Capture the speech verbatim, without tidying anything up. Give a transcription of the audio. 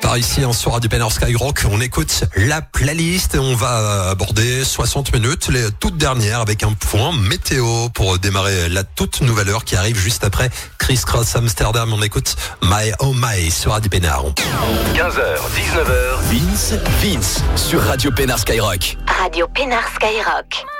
par ici hein, sur Radio Pénard Skyrock. On écoute la playlist et on va aborder soixante minutes, les toutes dernières, avec un point météo pour démarrer la toute nouvelle heure qui arrive juste après Chris Cross Amsterdam. On écoute My Oh My sur Radio Pénard. quinze heures, dix-neuf heures, Vince, Vince sur Radio Pénard Skyrock. Radio Pénard Skyrock.